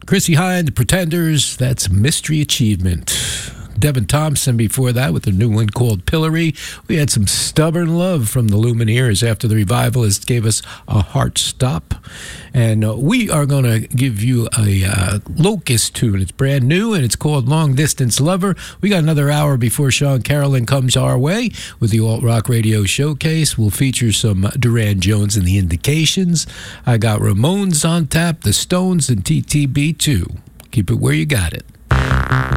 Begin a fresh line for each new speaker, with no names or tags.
Chrissie Hynde, The Pretenders, that's Mystery Achievement. Devin Thompson before that with a new one called Pillory. We had some Stubborn Love from the Lumineers after the Revivalists gave us a Heart Stop. And we are going to give you a Locust tune. It's brand new and it's called Long Distance Lover. We got another hour before Sean Carolyn comes our way with the Alt Rock Radio Showcase. We'll feature some Duran Jones and the Indications. I got Ramones on tap, the Stones, and TTB too. Keep it where you got it.